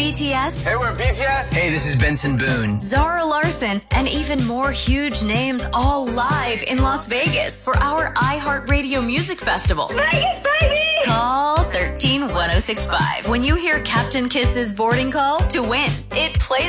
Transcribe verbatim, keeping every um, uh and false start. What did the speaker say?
B T S. Hey, we're B T S. Hey, this is Benson Boone. Zara Larson, and even more huge names all live in Las Vegas for our iHeartRadio Music Festival. Vegas, baby! Call one three one oh six five when you hear Captain Kiss's boarding call to win. It plays